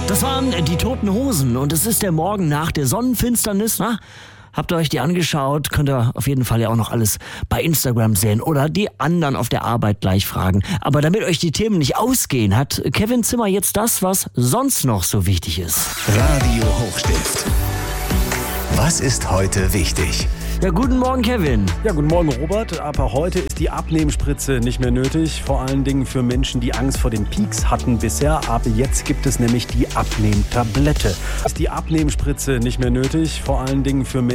Das waren die Toten Hosen und es ist der Morgen nach der Sonnenfinsternis. Na? Habt ihr euch die angeschaut? Könnt ihr auf jeden Fall ja auch noch alles bei Instagram sehen oder die anderen auf der Arbeit gleich fragen. Aber damit euch die Themen nicht ausgehen, hat Kevin Zimmer jetzt das, was sonst noch so wichtig ist. Radio Hochstift. Was ist heute wichtig? Ja, guten Morgen, Kevin. Ja, guten Morgen, Robert. Aber heute ist die Abnehmspritze nicht mehr nötig. Vor allen Dingen für Menschen, die Angst vor den Peaks hatten bisher. Aber jetzt gibt es nämlich die Abnehmtablette. Ist die Abnehmspritze nicht mehr nötig. Vor allen Dingen für Menschen,